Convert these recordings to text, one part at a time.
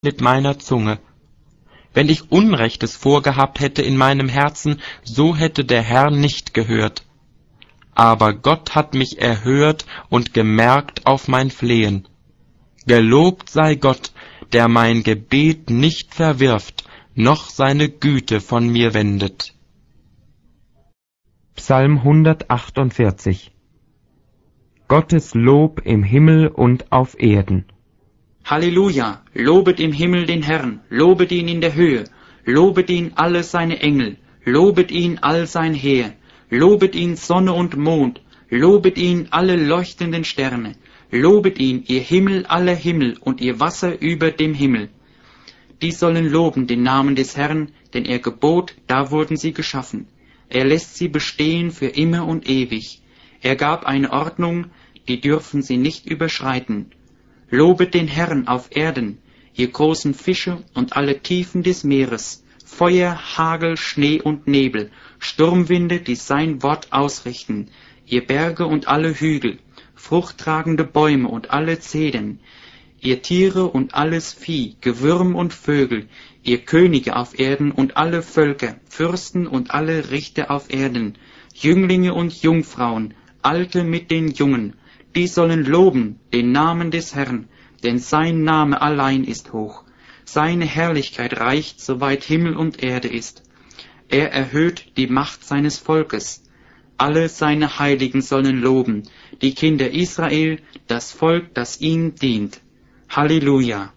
mit meiner Zunge. Wenn ich Unrechtes vorgehabt hätte in meinem Herzen, so hätte der Herr nicht gehört. Aber Gott hat mich erhört und gemerkt auf mein Flehen. Gelobt sei Gott, der mein Gebet nicht verwirft, noch seine Güte von mir wendet. Psalm 148. Gottes Lob im Himmel und auf Erden. Halleluja! Lobet im Himmel den Herrn, lobet ihn in der Höhe, lobet ihn alle seine Engel, lobet ihn all sein Heer, lobet ihn Sonne und Mond, lobet ihn alle leuchtenden Sterne, lobet ihn, ihr Himmel aller Himmel und ihr Wasser über dem Himmel. Die sollen loben den Namen des Herrn, denn er gebot, da wurden sie geschaffen. Er lässt sie bestehen für immer und ewig. Er gab eine Ordnung, die dürfen sie nicht überschreiten. Lobet den Herrn auf Erden, ihr großen Fische und alle Tiefen des Meeres, Feuer, Hagel, Schnee und Nebel, Sturmwinde, die sein Wort ausrichten, ihr Berge und alle Hügel, fruchttragende Bäume und alle Zedern, ihr Tiere und alles Vieh, Gewürm und Vögel, ihr Könige auf Erden und alle Völker, Fürsten und alle Richter auf Erden, Jünglinge und Jungfrauen, Alte mit den Jungen, die sollen loben den Namen des Herrn, denn sein Name allein ist hoch. Seine Herrlichkeit reicht, soweit Himmel und Erde ist. Er erhöht die Macht seines Volkes. Alle seine Heiligen sollen loben, die Kinder Israel, das Volk, das ihm dient. Halleluja!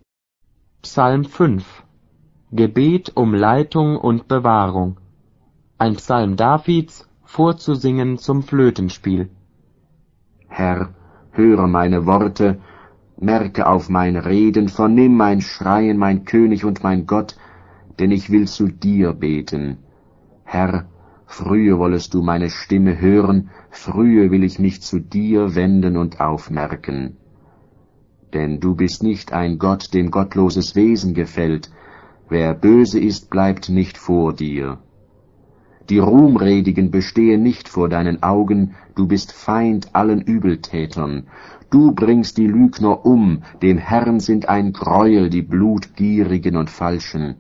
Psalm 5. Gebet um Leitung und Bewahrung. Ein Psalm Davids, vorzusingen zum Flötenspiel. Herr, höre meine Worte, merke auf mein Reden, vernimm mein Schreien, mein König und mein Gott, denn ich will zu dir beten. Herr, frühe wollest du meine Stimme hören, frühe will ich mich zu dir wenden und aufmerken. Denn du bist nicht ein Gott, dem gottloses Wesen gefällt, wer böse ist, bleibt nicht vor dir. Die Ruhmredigen bestehen nicht vor deinen Augen, du bist Feind allen Übeltätern. Du bringst die Lügner um, dem Herrn sind ein Greuel die Blutgierigen und Falschen.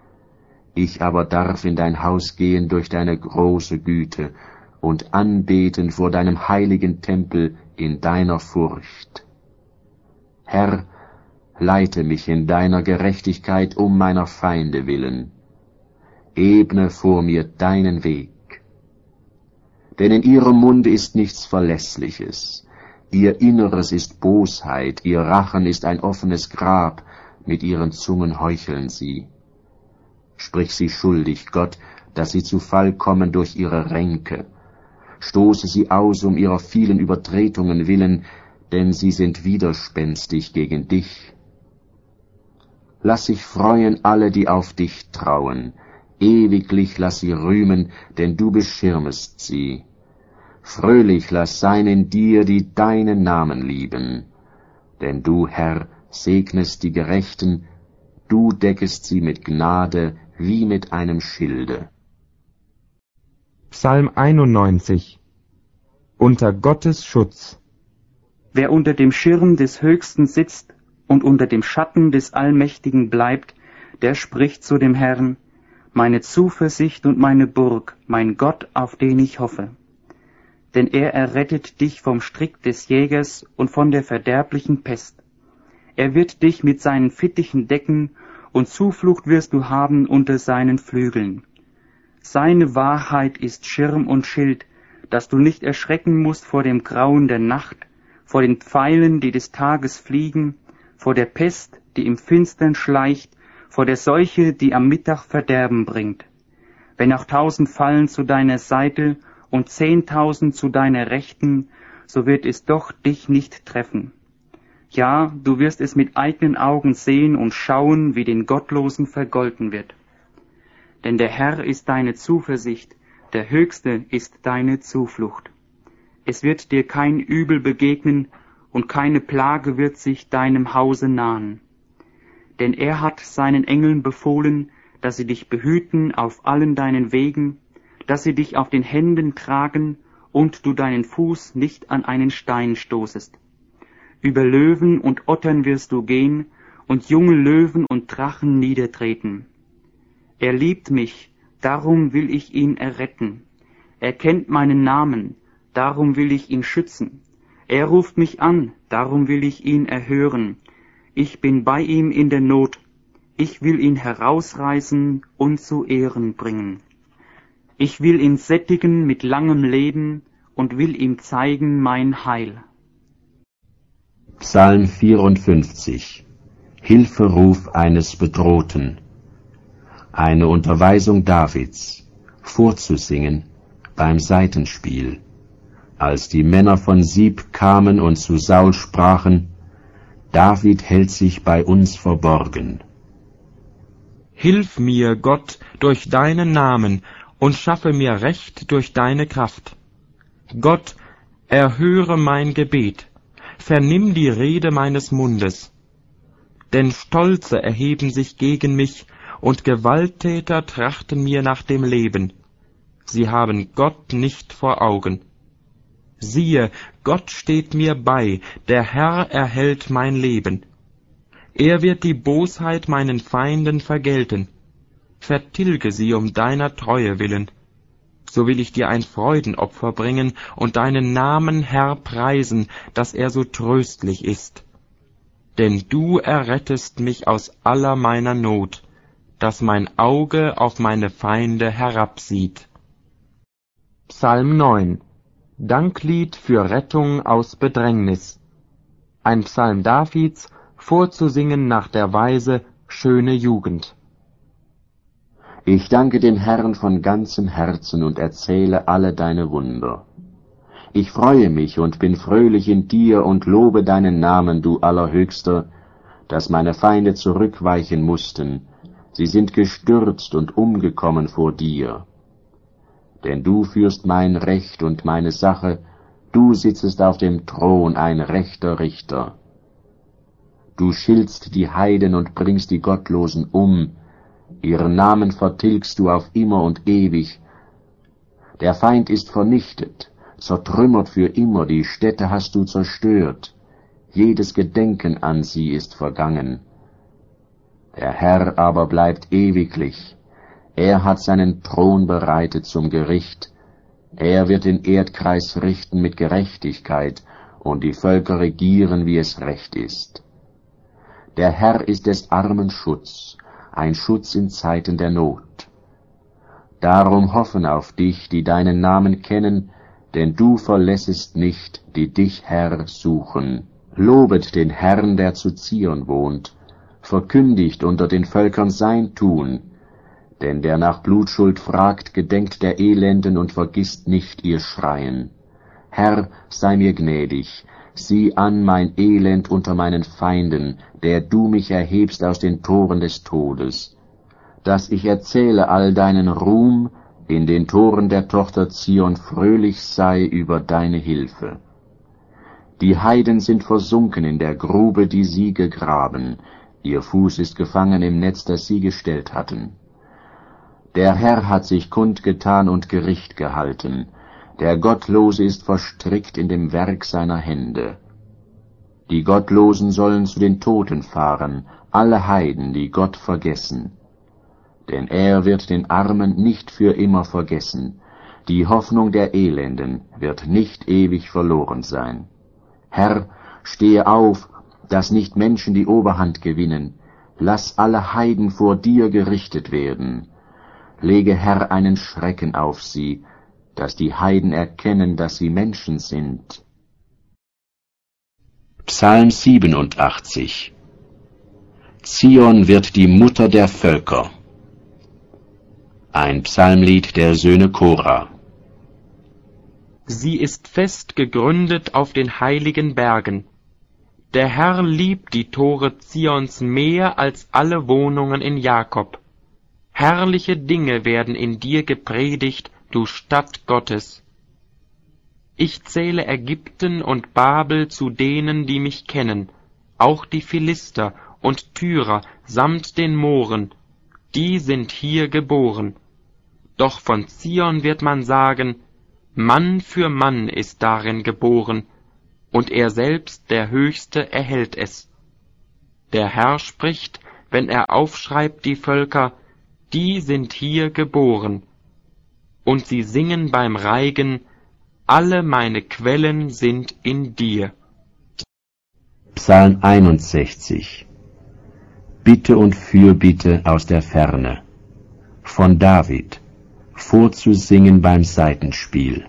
Ich aber darf in dein Haus gehen durch deine große Güte und anbeten vor deinem heiligen Tempel in deiner Furcht. Herr, leite mich in deiner Gerechtigkeit um meiner Feinde willen. Ebne vor mir deinen Weg. Denn in ihrem Munde ist nichts Verlässliches. Ihr Inneres ist Bosheit, ihr Rachen ist ein offenes Grab, mit ihren Zungen heucheln sie. Sprich sie schuldig, Gott, dass sie zu Fall kommen durch ihre Ränke. Stoße sie aus um ihrer vielen Übertretungen willen, denn sie sind widerspenstig gegen dich. Lass sich freuen alle, die auf dich trauen. Ewiglich lass sie rühmen, denn du beschirmest sie. Fröhlich lass sein in dir, die deinen Namen lieben. Denn du, Herr, segnest die Gerechten, du deckest sie mit Gnade wie mit einem Schilde. Psalm 91. Unter Gottes Schutz. Wer unter dem Schirm des Höchsten sitzt und unter dem Schatten des Allmächtigen bleibt, der spricht zu dem Herrn: Meine Zuversicht und meine Burg, mein Gott, auf den ich hoffe. Denn er errettet dich vom Strick des Jägers und von der verderblichen Pest. Er wird dich mit seinen Fittichen decken, und Zuflucht wirst du haben unter seinen Flügeln. Seine Wahrheit ist Schirm und Schild, dass du nicht erschrecken musst vor dem Grauen der Nacht, vor den Pfeilen, die des Tages fliegen, vor der Pest, die im Finstern schleicht, vor der Seuche, die am Mittag Verderben bringt. Wenn auch 1000 fallen zu deiner Seite und 10.000 zu deiner Rechten, so wird es doch dich nicht treffen. Ja, du wirst es mit eigenen Augen sehen und schauen, wie den Gottlosen vergolten wird. Denn der Herr ist deine Zuversicht, der Höchste ist deine Zuflucht. Es wird dir kein Übel begegnen und keine Plage wird sich deinem Hause nahen. Denn er hat seinen Engeln befohlen, dass sie dich behüten auf allen deinen Wegen, dass sie dich auf den Händen tragen und du deinen Fuß nicht an einen Stein stoßest. Über Löwen und Ottern wirst du gehen und junge Löwen und Drachen niedertreten. Er liebt mich, darum will ich ihn erretten. Er kennt meinen Namen, darum will ich ihn schützen. Er ruft mich an, darum will ich ihn erhören. Ich bin bei ihm in der Not. Ich will ihn herausreißen und zu Ehren bringen. Ich will ihn sättigen mit langem Leben und will ihm zeigen mein Heil. Psalm 54. Hilferuf eines Bedrohten. Eine Unterweisung Davids, vorzusingen beim Saitenspiel. Als die Männer von Sieb kamen und zu Saul sprachen, David hält sich bei uns verborgen. Hilf mir, Gott, durch deinen Namen, und schaffe mir Recht durch deine Kraft. Gott, erhöre mein Gebet, vernimm die Rede meines Mundes. Denn Stolze erheben sich gegen mich, und Gewalttäter trachten mir nach dem Leben. Sie haben Gott nicht vor Augen. Siehe, Gott steht mir bei, der Herr erhält mein Leben. Er wird die Bosheit meinen Feinden vergelten. Vertilge sie um deiner Treue willen. So will ich dir ein Freudenopfer bringen und deinen Namen, Herr, preisen, dass er so tröstlich ist. Denn du errettest mich aus aller meiner Not, dass mein Auge auf meine Feinde herabsieht. Psalm 9. Danklied für Rettung aus Bedrängnis. Ein Psalm Davids, vorzusingen nach der Weise schöne Jugend. Ich danke dem Herrn von ganzem Herzen und erzähle alle deine Wunder. Ich freue mich und bin fröhlich in dir und lobe deinen Namen, du Allerhöchster, dass meine Feinde zurückweichen mussten. Sie sind gestürzt und umgekommen vor dir. Denn du führst mein Recht und meine Sache, du sitzest auf dem Thron, ein rechter Richter. Du schiltst die Heiden und bringst die Gottlosen um, ihren Namen vertilgst du auf immer und ewig. Der Feind ist vernichtet, zertrümmert für immer, die Städte hast du zerstört, jedes Gedenken an sie ist vergangen. Der Herr aber bleibt ewiglich, er hat seinen Thron bereitet zum Gericht, er wird den Erdkreis richten mit Gerechtigkeit und die Völker regieren, wie es recht ist. Der Herr ist des Armen Schutz, ein Schutz in Zeiten der Not. Darum hoffen auf dich, die deinen Namen kennen, denn du verlässest nicht, die dich, Herr, suchen. Lobet den Herrn, der zu Zion wohnt, verkündigt unter den Völkern sein Tun, denn der nach Blutschuld fragt, gedenkt der Elenden und vergisst nicht ihr Schreien. Herr, sei mir gnädig, sieh an mein Elend unter meinen Feinden, der du mich erhebst aus den Toren des Todes, dass ich erzähle all deinen Ruhm, in den Toren der Tochter Zion fröhlich sei über deine Hilfe. Die Heiden sind versunken in der Grube, die sie gegraben, ihr Fuß ist gefangen im Netz, das sie gestellt hatten. Der Herr hat sich kundgetan und Gericht gehalten, der Gottlose ist verstrickt in dem Werk seiner Hände. Die Gottlosen sollen zu den Toten fahren, alle Heiden, die Gott vergessen. Denn er wird den Armen nicht für immer vergessen, die Hoffnung der Elenden wird nicht ewig verloren sein. Herr, stehe auf, dass nicht Menschen die Oberhand gewinnen, lass alle Heiden vor dir gerichtet werden. Lege, Herr, einen Schrecken auf sie, dass die Heiden erkennen, dass sie Menschen sind. Psalm 87. Zion wird die Mutter der Völker. Ein Psalmlied der Söhne Kora. Sie ist fest gegründet auf den heiligen Bergen. Der Herr liebt die Tore Zions mehr als alle Wohnungen in Jakob. Herrliche Dinge werden in dir gepredigt, du Stadt Gottes. Ich zähle Ägypten und Babel zu denen, die mich kennen, auch die Philister und Tyrer samt den Mohren, die sind hier geboren. Doch von Zion wird man sagen, Mann für Mann ist darin geboren, und er selbst, der Höchste, erhält es. Der Herr spricht, wenn er aufschreibt die Völker, die sind hier geboren. Und sie singen beim Reigen, alle meine Quellen sind in dir. Psalm 61. Bitte und Fürbitte aus der Ferne. Von David, vorzusingen beim Saitenspiel.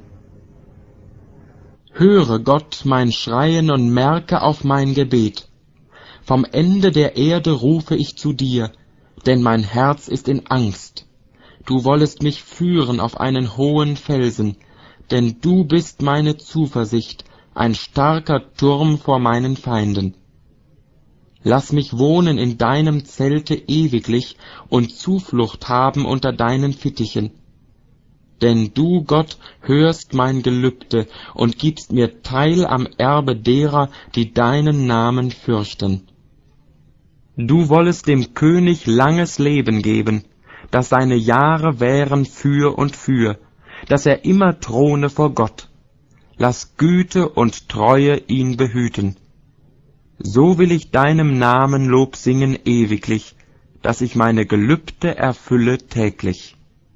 Höre Gott mein Schreien und merke auf mein Gebet. Vom Ende der Erde rufe ich zu dir, denn mein Herz ist in Angst. Du wollest mich führen auf einen hohen Felsen, denn du bist meine Zuversicht, ein starker Turm vor meinen Feinden. Lass mich wohnen in deinem Zelte ewiglich und Zuflucht haben unter deinen Fittichen. Denn du, Gott, hörst mein Gelübde und gibst mir Teil am Erbe derer, die deinen Namen fürchten. Du wollest dem König langes Leben geben, dass seine Jahre wären für und für, dass er immer throne vor Gott. Lass Güte und Treue ihn behüten. So will ich deinem Namen Lob singen ewiglich, dass ich meine Gelübde erfülle täglich.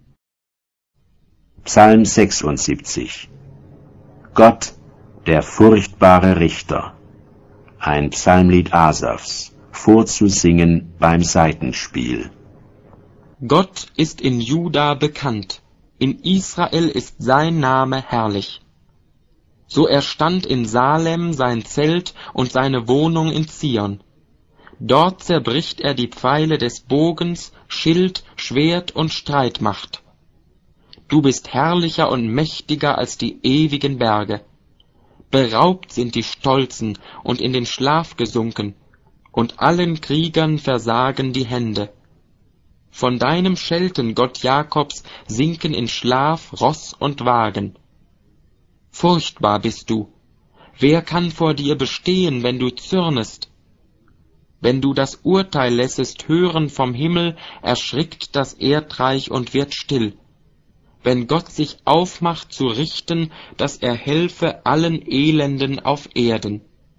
Psalm 76. Gott, der furchtbare Richter. Ein Psalmlied Asafs, vorzusingen beim Saitenspiel. Gott ist in Juda bekannt, in Israel ist sein Name herrlich. So erstand in Salem sein Zelt und seine Wohnung in Zion. Dort zerbricht er die Pfeile des Bogens, Schild, Schwert und Streitmacht. Du bist herrlicher und mächtiger als die ewigen Berge. Beraubt sind die Stolzen und in den Schlaf gesunken, und allen Kriegern versagen die Hände. Von deinem Schelten, Gott Jakobs, sinken in Schlaf Ross und Wagen. Furchtbar bist du. Wer kann vor dir bestehen, wenn du zürnest? Wenn du das Urteil lässest hören vom Himmel, erschrickt das Erdreich und wird still. Wenn Gott sich aufmacht zu richten, dass er helfe allen Elenden auf Erden.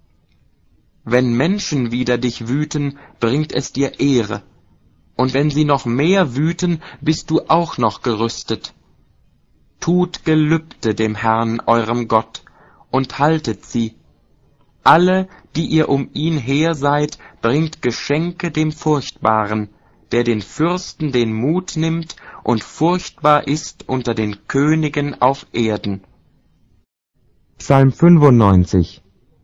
Wenn Menschen wider dich wüten, bringt es dir Ehre. Und wenn sie noch mehr wüten, bist du auch noch gerüstet. Tut Gelübde dem Herrn, eurem Gott, und haltet sie. Alle, die ihr um ihn her seid, bringt Geschenke dem Furchtbaren, der den Fürsten den Mut nimmt und furchtbar ist unter den Königen auf Erden. Psalm 95.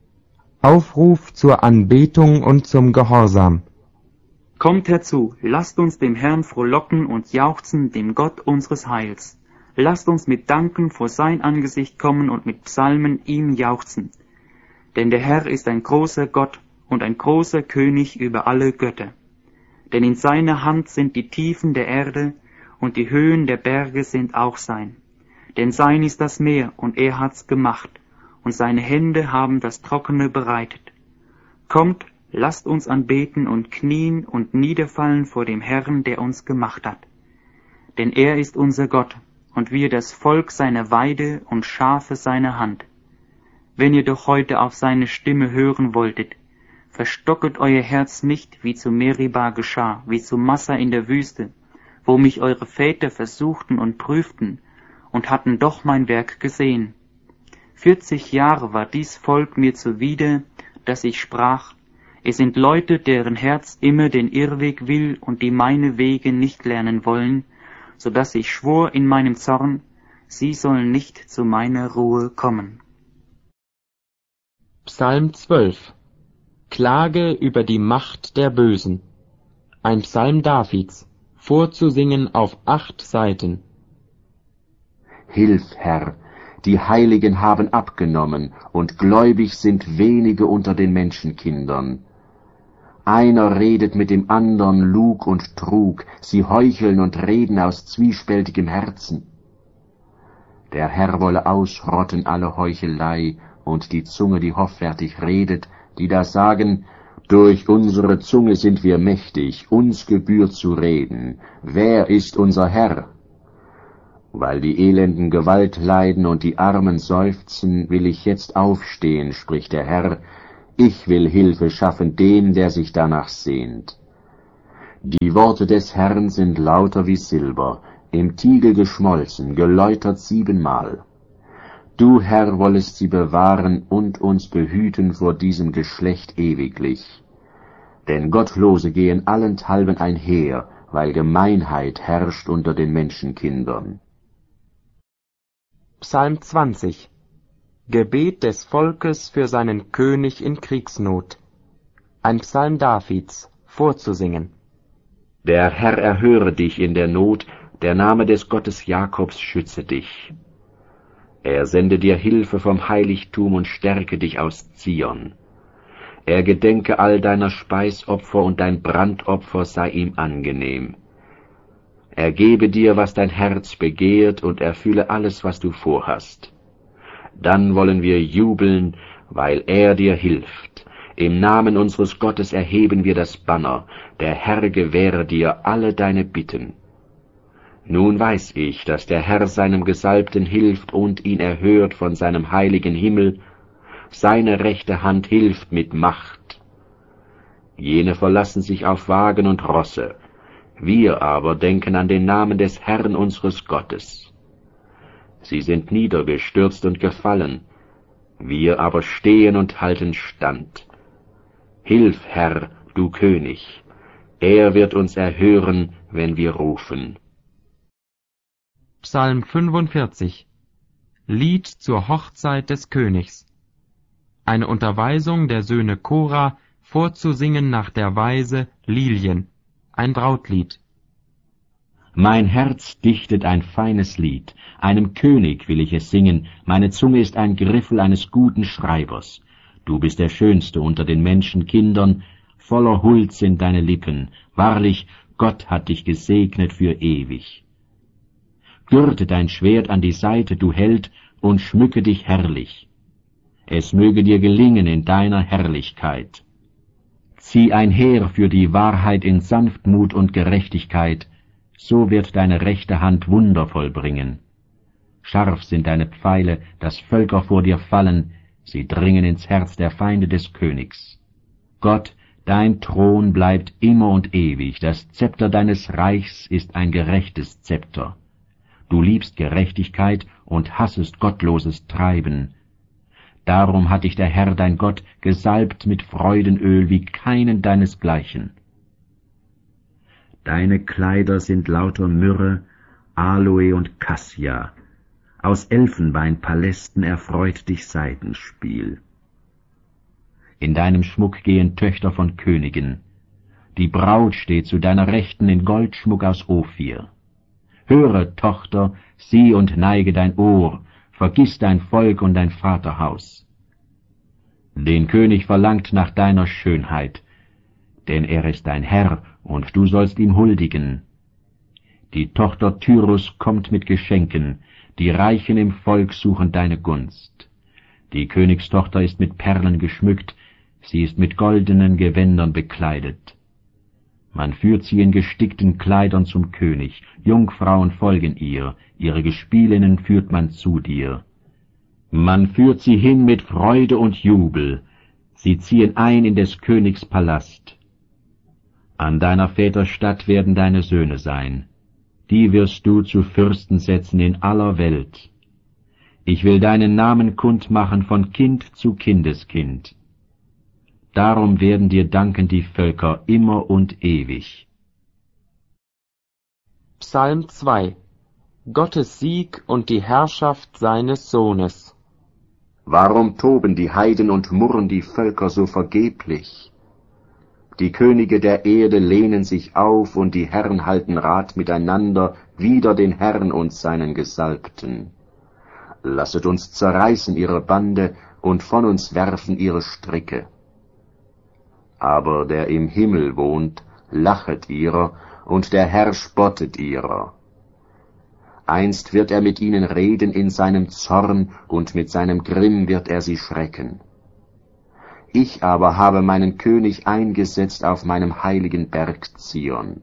Aufruf zur Anbetung und zum Gehorsam. Kommt herzu, lasst uns dem Herrn frohlocken und jauchzen, dem Gott unseres Heils. Lasst uns mit Danken vor sein Angesicht kommen und mit Psalmen ihm jauchzen. Denn der Herr ist ein großer Gott und ein großer König über alle Götter. Denn in seiner Hand sind die Tiefen der Erde, und die Höhen der Berge sind auch sein. Denn sein ist das Meer, und er hat's gemacht, und seine Hände haben das Trockene bereitet. Kommt, lasst uns anbeten und knien und niederfallen vor dem Herrn, der uns gemacht hat. Denn er ist unser Gott, und wir das Volk seiner Weide und Schafe seiner Hand. Wenn ihr doch heute auf seine Stimme hören wolltet, verstocket euer Herz nicht, wie zu Meriba geschah, wie zu Massa in der Wüste, wo mich eure Väter versuchten und prüften und hatten doch mein Werk gesehen. 40 Jahre war dies Volk mir zuwider, dass ich sprach, es sind Leute, deren Herz immer den Irrweg will und die meine Wege nicht lernen wollen, so dass ich schwor in meinem Zorn, sie sollen nicht zu meiner Ruhe kommen. Psalm 12. Klage über die Macht der Bösen. Ein Psalm Davids, vorzusingen auf 8 Seiten. Hilf, Herr, die Heiligen haben abgenommen, und gläubig sind wenige unter den Menschenkindern. Einer redet mit dem andern Lug und Trug, sie heucheln und reden aus zwiespältigem Herzen. Der Herr wolle ausrotten alle Heuchelei, und die Zunge, die hoffärtig redet, die da sagen, durch unsere Zunge sind wir mächtig, uns gebührt zu reden. Wer ist unser Herr? Weil die Elenden Gewalt leiden und die Armen seufzen, will ich jetzt aufstehen, spricht der Herr. Ich will Hilfe schaffen dem, der sich danach sehnt. Die Worte des Herrn sind lauter wie Silber, im Tiegel geschmolzen, geläutert 7-mal. Du, Herr, wollest sie bewahren und uns behüten vor diesem Geschlecht ewiglich. Denn Gottlose gehen allenthalben einher, weil Gemeinheit herrscht unter den Menschenkindern. Psalm 20. Gebet des Volkes für seinen König in Kriegsnot. Ein Psalm Davids, vorzusingen. Der Herr erhöre dich in der Not, der Name des Gottes Jakobs schütze dich. Er sende dir Hilfe vom Heiligtum und stärke dich aus Zion. Er gedenke all deiner Speisopfer und dein Brandopfer sei ihm angenehm. Er gebe dir, was dein Herz begehrt, und erfülle alles, was du vorhast. Dann wollen wir jubeln, weil er dir hilft. Im Namen unseres Gottes erheben wir das Banner. Der Herr gewähre dir alle deine Bitten. Nun weiß ich, dass der Herr seinem Gesalbten hilft und ihn erhört von seinem heiligen Himmel. Seine rechte Hand hilft mit Macht. Jene verlassen sich auf Wagen und Rosse. Wir aber denken an den Namen des Herrn unseres Gottes. Sie sind niedergestürzt und gefallen. Wir aber stehen und halten stand. Hilf, Herr, du König. Er wird uns erhören, wenn wir rufen. Psalm 45. Lied zur Hochzeit des Königs. Eine Unterweisung der Söhne Kora, vorzusingen nach der Weise Lilien. Ein Brautlied. Mein Herz dichtet ein feines Lied, einem König will ich es singen, meine Zunge ist ein Griffel eines guten Schreibers. Du bist der Schönste unter den Menschenkindern, voller Huld sind deine Lippen, wahrlich, Gott hat dich gesegnet für ewig. Gürte dein Schwert an die Seite, du Held, und schmücke dich herrlich. Es möge dir gelingen in deiner Herrlichkeit. Zieh ein Heer für die Wahrheit in Sanftmut und Gerechtigkeit, so wird deine rechte Hand Wunder vollbringen. Scharf sind deine Pfeile, dass Völker vor dir fallen, sie dringen ins Herz der Feinde des Königs. Gott, dein Thron bleibt immer und ewig, das Zepter deines Reichs ist ein gerechtes Zepter. Du liebst Gerechtigkeit und hassest gottloses Treiben. Darum hat dich der Herr dein Gott gesalbt mit Freudenöl wie keinen deinesgleichen. Deine Kleider sind lauter Myrrhe, Aloe und Kassia. Aus Elfenbeinpalästen erfreut dich Saitenspiel. In deinem Schmuck gehen Töchter von Königen. Die Braut steht zu deiner Rechten in Goldschmuck aus Ophir. Höre, Tochter, sieh und neige dein Ohr, vergiss dein Volk und dein Vaterhaus. Den König verlangt nach deiner Schönheit, denn er ist dein Herr, und du sollst ihm huldigen. Die Tochter Tyrus kommt mit Geschenken, die Reichen im Volk suchen deine Gunst. Die Königstochter ist mit Perlen geschmückt, sie ist mit goldenen Gewändern bekleidet. Man führt sie in gestickten Kleidern zum König, Jungfrauen folgen ihr, ihre Gespielinnen führt man zu dir. Man führt sie hin mit Freude und Jubel, sie ziehen ein in des Königs Palast. An deiner Väter Stadt werden deine Söhne sein, die wirst du zu Fürsten setzen in aller Welt. Ich will deinen Namen kundmachen von Kind zu Kindeskind. Darum werden dir danken die Völker immer und ewig. Psalm 2. Gottes Sieg und die Herrschaft seines Sohnes. Warum toben die Heiden und murren die Völker so vergeblich? Die Könige der Erde lehnen sich auf, und die Herren halten Rat miteinander wider den Herrn und seinen Gesalbten. Lasset uns zerreißen ihre Bande und von uns werfen ihre Stricke. Aber der im Himmel wohnt, lachet ihrer, und der Herr spottet ihrer. Einst wird er mit ihnen reden in seinem Zorn, und mit seinem Grimm wird er sie schrecken. Ich aber habe meinen König eingesetzt auf meinem heiligen Berg Zion.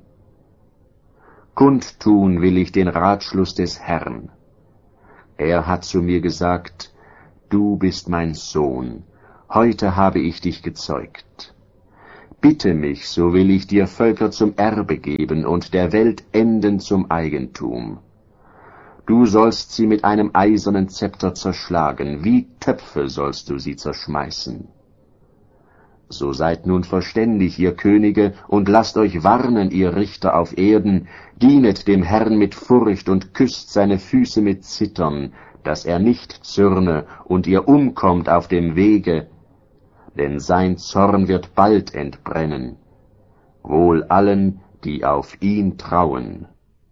Kundtun will ich den Ratschluss des Herrn. Er hat zu mir gesagt, du bist mein Sohn, heute habe ich dich gezeugt. Bitte mich, so will ich dir Völker zum Erbe geben und der Welt Enden zum Eigentum. Du sollst sie mit einem eisernen Zepter zerschlagen, wie Töpfe sollst du sie zerschmeißen. So seid nun verständig, ihr Könige, und lasst euch warnen, ihr Richter auf Erden, dienet dem Herrn mit Furcht und küsst seine Füße mit Zittern, dass er nicht zürne und ihr umkommt auf dem Wege, denn sein Zorn wird bald entbrennen. Wohl allen, die auf ihn trauen.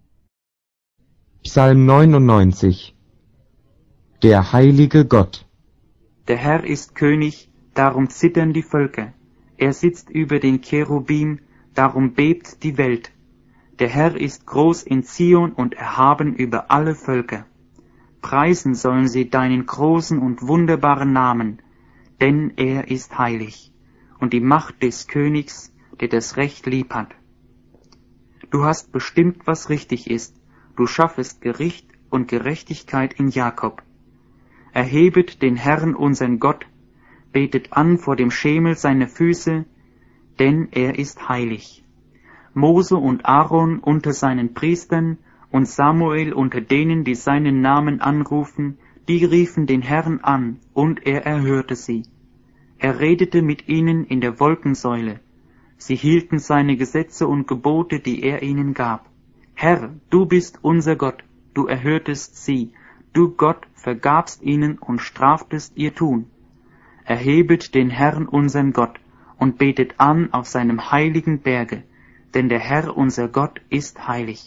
Psalm 99. Der heilige Gott. Der Herr ist König, darum zittern die Völker. Er sitzt über den Cherubim, darum bebt die Welt. Der Herr ist groß in Zion und erhaben über alle Völker. Preisen sollen sie deinen großen und wunderbaren Namen, denn er ist heilig, und die Macht des Königs, der das Recht lieb hat. Du hast bestimmt, was richtig ist, du schaffest Gericht und Gerechtigkeit in Jakob. Erhebet den Herrn unsern Gott, betet an vor dem Schemel seiner Füße, denn er ist heilig. Mose und Aaron unter seinen Priestern und Samuel unter denen, die seinen Namen anrufen, die riefen den Herrn an, und er erhörte sie. Er redete mit ihnen in der Wolkensäule. Sie hielten seine Gesetze und Gebote, die er ihnen gab. Herr, du bist unser Gott, du erhörtest sie, du Gott vergabst ihnen und straftest ihr Tun. Erhebet den Herrn unsern Gott und betet an auf seinem heiligen Berge, denn der Herr unser Gott ist heilig.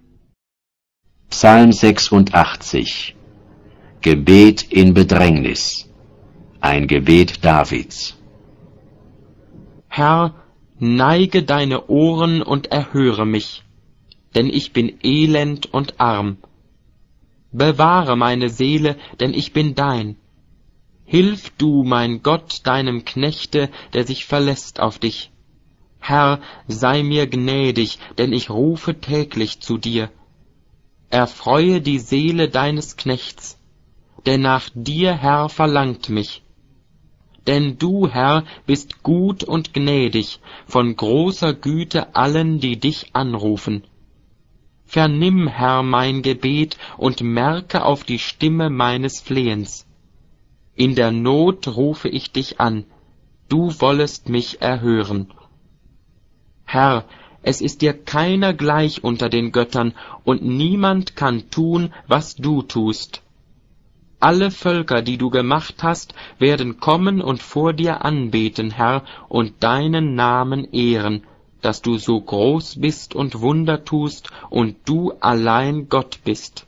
Psalm 86. Gebet in Bedrängnis. Ein Gebet Davids. Herr, neige deine Ohren und erhöre mich, denn ich bin elend und arm. Bewahre meine Seele, denn ich bin dein. Hilf du, mein Gott, deinem Knechte, der sich verlässt auf dich. Herr, sei mir gnädig, denn ich rufe täglich zu dir. Erfreue die Seele deines Knechts, denn nach dir, Herr, verlangt mich. Denn du, Herr, bist gut und gnädig, von großer Güte allen, die dich anrufen. Vernimm, Herr, mein Gebet und merke auf die Stimme meines Flehens. In der Not rufe ich dich an, du wollest mich erhören. Herr, es ist dir keiner gleich unter den Göttern, und niemand kann tun, was du tust. Alle Völker, die du gemacht hast, werden kommen und vor dir anbeten, Herr, und deinen Namen ehren, dass du so groß bist und Wunder tust und du allein Gott bist.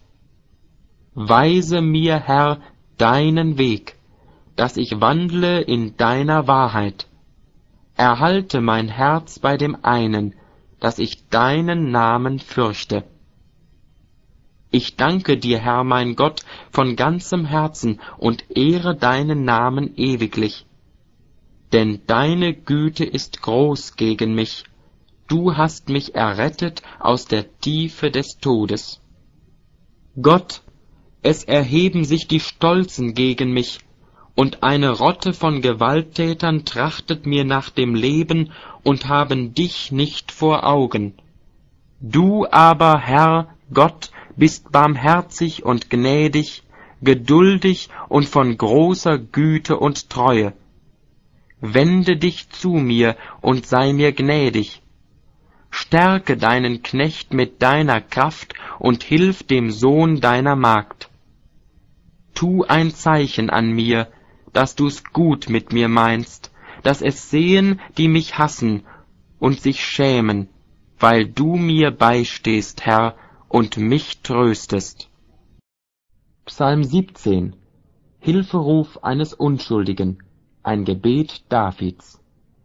Weise mir, Herr, deinen Weg, dass ich wandle in deiner Wahrheit. Erhalte mein Herz bei dem einen, dass ich deinen Namen fürchte. Ich danke dir, Herr mein Gott, von ganzem Herzen und ehre deinen Namen ewiglich. Denn deine Güte ist groß gegen mich, du hast mich errettet aus der Tiefe des Todes. Gott, es erheben sich die Stolzen gegen mich, und eine Rotte von Gewalttätern trachtet mir nach dem Leben und haben dich nicht vor Augen. Du aber, Herr, Gott, bist barmherzig und gnädig, geduldig und von großer Güte und Treue. Wende dich zu mir und sei mir gnädig. Stärke deinen Knecht mit deiner Kraft und hilf dem Sohn deiner Magd. Tu ein Zeichen an mir, dass du's gut mit mir meinst, dass es sehen, die mich hassen und sich schämen, weil du mir beistehst, Herr, und mich tröstest. Psalm 17. Hilferuf eines Unschuldigen. Ein Gebet Davids.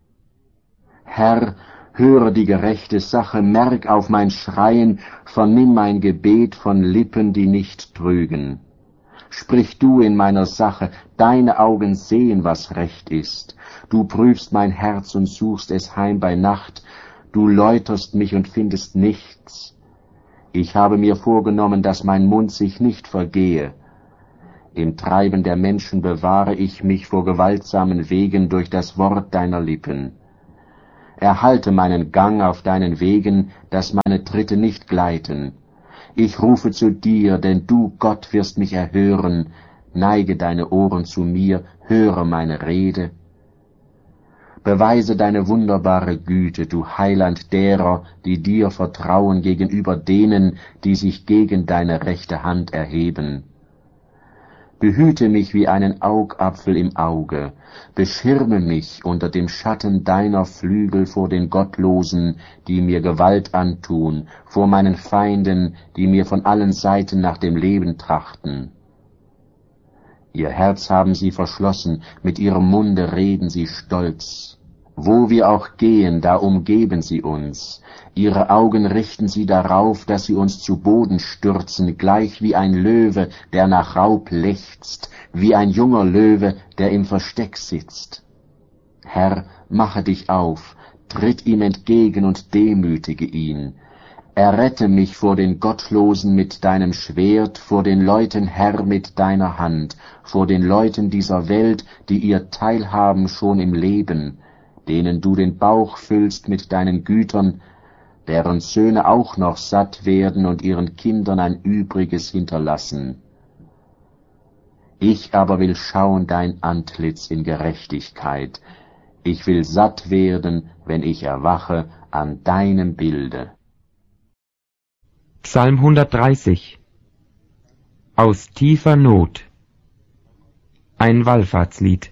Herr, höre die gerechte Sache, merk auf mein Schreien, vernimm mein Gebet von Lippen, die nicht trügen. Sprich du in meiner Sache, deine Augen sehen, was recht ist. Du prüfst mein Herz und suchst es heim bei Nacht, du läuterst mich und findest nichts. Ich habe mir vorgenommen, dass mein Mund sich nicht vergehe. Im Treiben der Menschen bewahre ich mich vor gewaltsamen Wegen durch das Wort deiner Lippen. Erhalte meinen Gang auf deinen Wegen, dass meine Tritte nicht gleiten. Ich rufe zu dir, denn du, Gott, wirst mich erhören. Neige deine Ohren zu mir, höre meine Rede. Beweise deine wunderbare Güte, du Heiland derer, die dir vertrauen gegenüber denen, die sich gegen deine rechte Hand erheben. Behüte mich wie einen Augapfel im Auge, beschirme mich unter dem Schatten deiner Flügel vor den Gottlosen, die mir Gewalt antun, vor meinen Feinden, die mir von allen Seiten nach dem Leben trachten. Ihr Herz haben sie verschlossen, mit ihrem Munde reden sie stolz. Wo wir auch gehen, da umgeben sie uns. Ihre Augen richten sie darauf, dass sie uns zu Boden stürzen, gleich wie ein Löwe, der nach Raub lechzt, wie ein junger Löwe, der im Versteck sitzt. Herr, mache dich auf, tritt ihm entgegen und demütige ihn. Errette mich vor den Gottlosen mit deinem Schwert, vor den Leuten, Herr, mit deiner Hand, vor den Leuten dieser Welt, die ihr teilhaben schon im Leben, denen du den Bauch füllst mit deinen Gütern, deren Söhne auch noch satt werden und ihren Kindern ein Übriges hinterlassen. Ich aber will schauen dein Antlitz in Gerechtigkeit. Ich will satt werden, wenn ich erwache an deinem Bilde. Psalm 130. Aus tiefer Not. Ein Wallfahrtslied.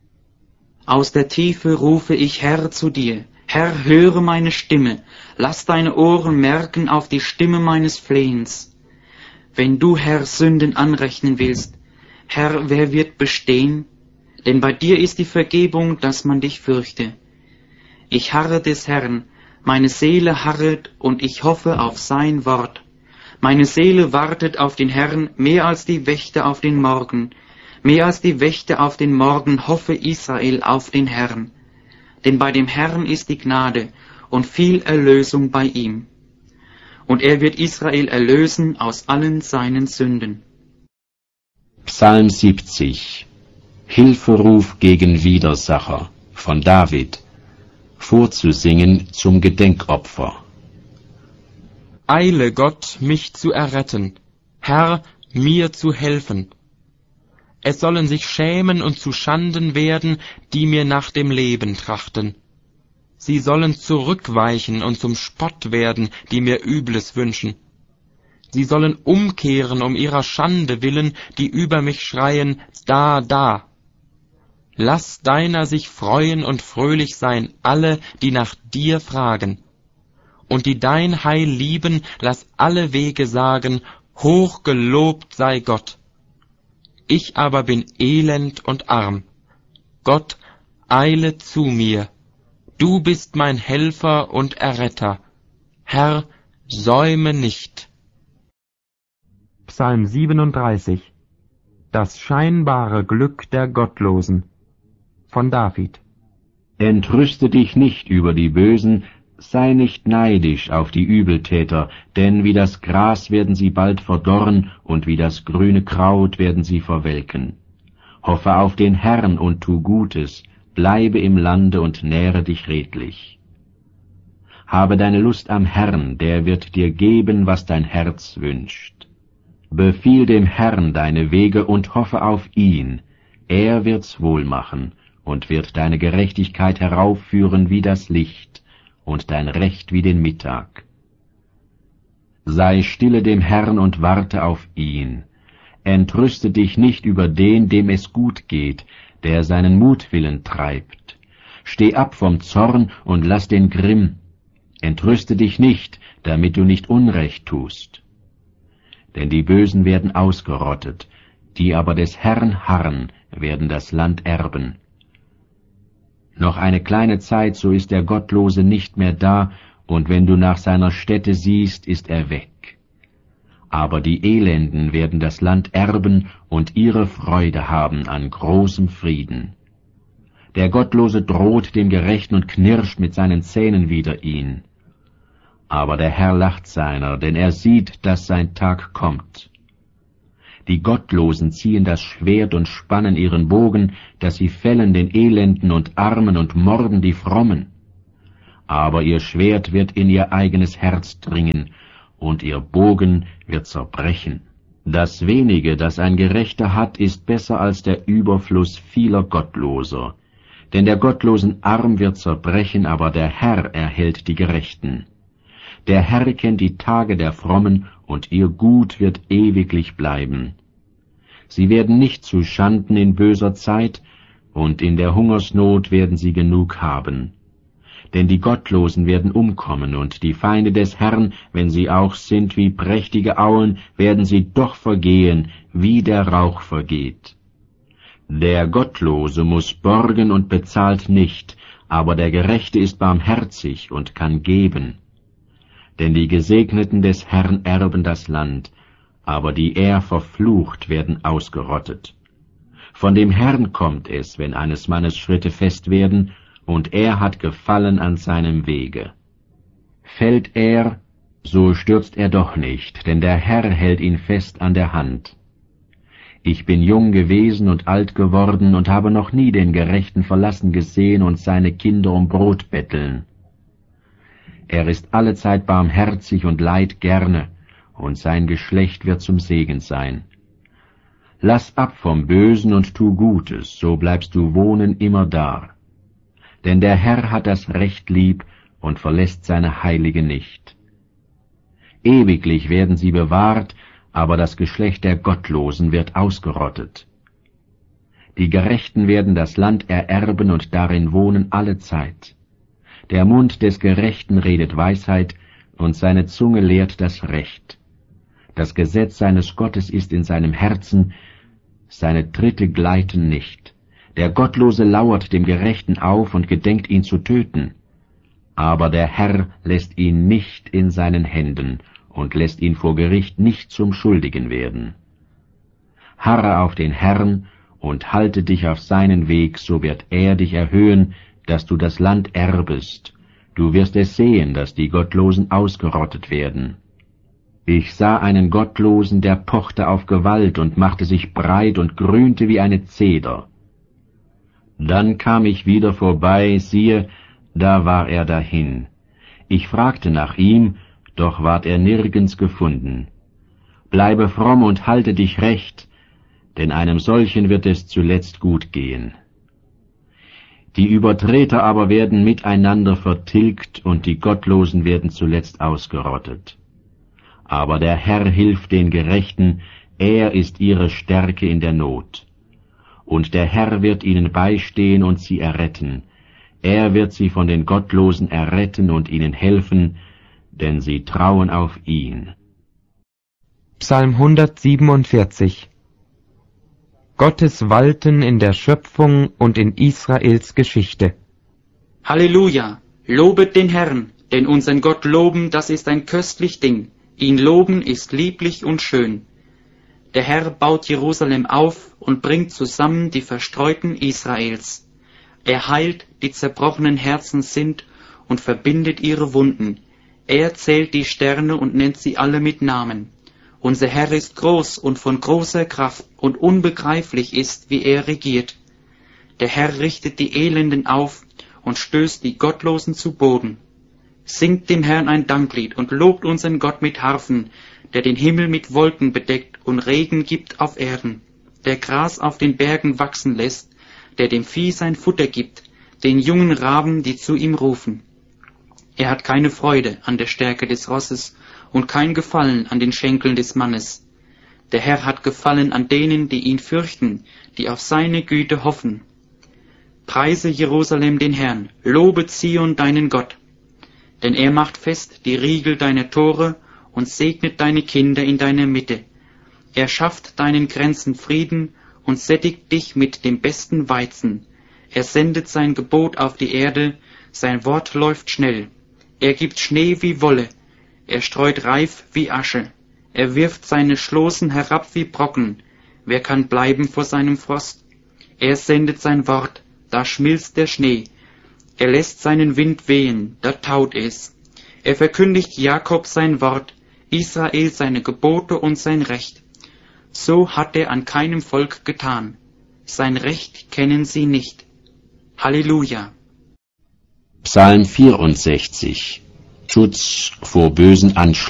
Aus der Tiefe rufe ich, Herr, zu dir. Herr, höre meine Stimme. Lass deine Ohren merken auf die Stimme meines Flehens. Wenn du, Herr, Sünden anrechnen willst, Herr, wer wird bestehen? Denn bei dir ist die Vergebung, dass man dich fürchte. Ich harre des Herrn, meine Seele harret, und ich hoffe auf sein Wort. Meine Seele wartet auf den Herrn mehr als die Wächter auf den Morgen. Mehr als die Wächter auf den Morgen hoffe Israel auf den Herrn. Denn bei dem Herrn ist die Gnade und viel Erlösung bei ihm. Und er wird Israel erlösen aus allen seinen Sünden. Psalm 70. Hilferuf gegen Widersacher von David, vorzusingen zum Gedenkopfer. Eile, Gott, mich zu erretten, Herr, mir zu helfen. Es sollen sich schämen und zu Schanden werden, die mir nach dem Leben trachten. Sie sollen zurückweichen und zum Spott werden, die mir Übles wünschen. Sie sollen umkehren um ihrer Schande willen, die über mich schreien, da, da. Lass deiner sich freuen und fröhlich sein, alle, die nach dir fragen. Und die dein Heil lieben, lass alle Wege sagen, hoch gelobt sei Gott. Ich aber bin elend und arm. Gott, eile zu mir. Du bist mein Helfer und Erretter. Herr, säume nicht. Psalm 37. Das scheinbare Glück der Gottlosen von David. Entrüste dich nicht über die Bösen, sei nicht neidisch auf die Übeltäter, denn wie das Gras werden sie bald verdorren, und wie das grüne Kraut werden sie verwelken. Hoffe auf den Herrn und tu Gutes, bleibe im Lande und nähre dich redlich. Habe deine Lust am Herrn, der wird dir geben, was dein Herz wünscht. Befiehl dem Herrn deine Wege und hoffe auf ihn, er wird's wohl machen und wird deine Gerechtigkeit heraufführen wie das Licht und dein Recht wie den Mittag. Sei stille dem Herrn und warte auf ihn. Entrüste dich nicht über den, dem es gut geht, der seinen Mutwillen treibt. Steh ab vom Zorn und lass den Grimm. Entrüste dich nicht, damit du nicht Unrecht tust. Denn die Bösen werden ausgerottet, die aber des Herrn harren, werden das Land erben. Noch eine kleine Zeit, so ist der Gottlose nicht mehr da, und wenn du nach seiner Stätte siehst, ist er weg. Aber die Elenden werden das Land erben und ihre Freude haben an großem Frieden. Der Gottlose droht dem Gerechten und knirscht mit seinen Zähnen wider ihn. Aber der Herr lacht seiner, denn er sieht, dass sein Tag kommt. Die Gottlosen ziehen das Schwert und spannen ihren Bogen, dass sie fällen den Elenden und Armen und morden die Frommen. Aber ihr Schwert wird in ihr eigenes Herz dringen, und ihr Bogen wird zerbrechen. Das wenige, das ein Gerechter hat, ist besser als der Überfluss vieler Gottloser. Denn der gottlosen Arm wird zerbrechen, aber der Herr erhält die Gerechten. Der Herr kennt die Tage der Frommen, und ihr Gut wird ewiglich bleiben. Sie werden nicht zu Schanden in böser Zeit, und in der Hungersnot werden sie genug haben. Denn die Gottlosen werden umkommen, und die Feinde des Herrn, wenn sie auch sind wie prächtige Auen, werden sie doch vergehen, wie der Rauch vergeht. Der Gottlose muß borgen und bezahlt nicht, aber der Gerechte ist barmherzig und kann geben. Denn die Gesegneten des Herrn erben das Land, aber die er verflucht, werden ausgerottet. Von dem Herrn kommt es, wenn eines Mannes Schritte fest werden, und er hat Gefallen an seinem Wege. Fällt er, so stürzt er doch nicht, denn der Herr hält ihn fest an der Hand. Ich bin jung gewesen und alt geworden und habe noch nie den Gerechten verlassen gesehen und seine Kinder um Brot betteln. Er ist allezeit barmherzig und leiht gerne, und sein Geschlecht wird zum Segen sein. Lass ab vom Bösen und tu Gutes, so bleibst du wohnen immerdar. Denn der Herr hat das Recht lieb und verlässt seine Heilige nicht. Ewiglich werden sie bewahrt, aber das Geschlecht der Gottlosen wird ausgerottet. Die Gerechten werden das Land ererben und darin wohnen allezeit. Der Mund des Gerechten redet Weisheit, und seine Zunge lehrt das Recht. Das Gesetz seines Gottes ist in seinem Herzen, seine Tritte gleiten nicht. Der Gottlose lauert dem Gerechten auf und gedenkt ihn zu töten. Aber der Herr lässt ihn nicht in seinen Händen und lässt ihn vor Gericht nicht zum Schuldigen werden. Harre auf den Herrn und halte dich auf seinen Weg, so wird er dich erhöhen, dass du das Land erbest. Du wirst es sehen, dass die Gottlosen ausgerottet werden. Ich sah einen Gottlosen, der pochte auf Gewalt und machte sich breit und grünte wie eine Zeder. Dann kam ich wieder vorbei, siehe, da war er dahin. Ich fragte nach ihm, doch ward er nirgends gefunden. Bleibe fromm und halte dich recht, denn einem solchen wird es zuletzt gut gehen. Die Übertreter aber werden miteinander vertilgt, und die Gottlosen werden zuletzt ausgerottet. Aber der Herr hilft den Gerechten, er ist ihre Stärke in der Not. Und der Herr wird ihnen beistehen und sie erretten. Er wird sie von den Gottlosen erretten und ihnen helfen, denn sie trauen auf ihn. Psalm 147. Gottes Walten in der Schöpfung und in Israels Geschichte. Halleluja! Lobet den Herrn, denn unseren Gott loben, das ist ein köstlich Ding. Ihn loben ist lieblich und schön. Der Herr baut Jerusalem auf und bringt zusammen die Verstreuten Israels. Er heilt, die zerbrochenen Herzen sind, und verbindet ihre Wunden. Er zählt die Sterne und nennt sie alle mit Namen. Unser Herr ist groß und von großer Kraft, und unbegreiflich ist, wie er regiert. Der Herr richtet die Elenden auf und stößt die Gottlosen zu Boden. Singt dem Herrn ein Danklied und lobt unseren Gott mit Harfen, der den Himmel mit Wolken bedeckt und Regen gibt auf Erden, der Gras auf den Bergen wachsen lässt, der dem Vieh sein Futter gibt, den jungen Raben, die zu ihm rufen. Er hat keine Freude an der Stärke des Rosses und kein Gefallen an den Schenkeln des Mannes. Der Herr hat Gefallen an denen, die ihn fürchten, die auf seine Güte hoffen. Preise Jerusalem den Herrn, lobe Zion deinen Gott. Denn er macht fest die Riegel deiner Tore und segnet deine Kinder in deiner Mitte. Er schafft deinen Grenzen Frieden und sättigt dich mit dem besten Weizen. Er sendet sein Gebot auf die Erde, sein Wort läuft schnell. Er gibt Schnee wie Wolle, er streut Reif wie Asche. Er wirft seine Schloßen herab wie Brocken. Wer kann bleiben vor seinem Frost? Er sendet sein Wort, da schmilzt der Schnee. Er lässt seinen Wind wehen, da taut es. Er verkündigt Jakob sein Wort, Israel seine Gebote und sein Recht. So hat er an keinem Volk getan. Sein Recht kennen sie nicht. Halleluja! Psalm 64. Schutz vor bösen Anschlägen.